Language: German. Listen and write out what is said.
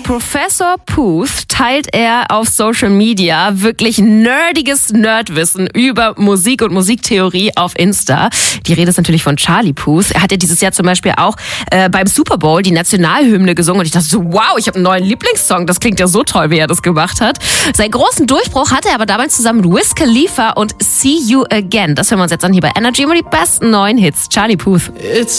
Professor Puth teilt er auf Social Media wirklich nerdiges Nerdwissen über Musik und Musiktheorie auf Insta. Die Rede ist natürlich von Charlie Puth. Er hat ja dieses Jahr zum Beispiel auch beim Super Bowl die Nationalhymne gesungen und ich dachte so, wow, ich habe einen neuen Lieblingssong. Das klingt ja so toll, wie er das gemacht hat. Seinen großen Durchbruch hatte er aber damals zusammen mit Wiz Khalifa und See You Again. Das hören wir uns jetzt an hier bei Energy, immer die besten neuen Hits. Charlie Puth. It's